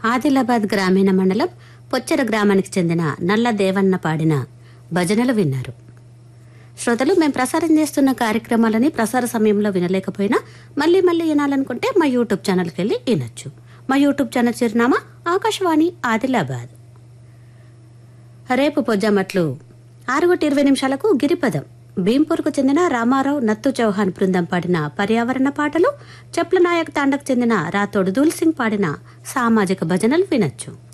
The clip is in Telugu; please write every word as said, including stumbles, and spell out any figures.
ఆదిలాబాద్ గ్రామీణ మండలం పొచ్చెర గ్రామానికి చెందిన నల్ల దేవన్న పాడిన భజనలు విన్నారు. శ్రోతలు, మేము ప్రసారం చేస్తున్న కార్యక్రమాలని ప్రసార సమయంలో వినలేకపోయినా మళ్ళీ మళ్ళీ వినాలనుకుంటే మా యూట్యూబ్ ఛానల్కి వెళ్ళి వినొచ్చు. మా యూట్యూబ్ ఛానల్ చిరునామా ఆకాశవాణి ఆదిలాబాద్. రేపు పొజ్జామట్లు ఆరు గంటల ఇరవై నిమిషాలకు గిరిపదం భీంపూర్కు చెందిన రామారావు నత్తు చౌహాన్ బృందం పాడిన పర్యావరణ పాటలు, చెప్ల నాయక్ తాండకు చెందిన రాతోడు దూల్ సింగ్ పాడిన సామాజిక భజనలు వినొచ్చు.